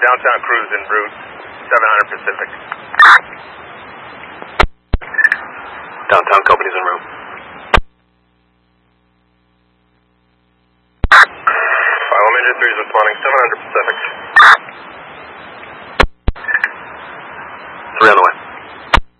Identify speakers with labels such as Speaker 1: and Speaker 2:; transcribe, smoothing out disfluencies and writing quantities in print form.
Speaker 1: Downtown cruise en route 700 Pacific.
Speaker 2: Downtown company's en route.
Speaker 1: Engine 3 is responding 700 Pacific.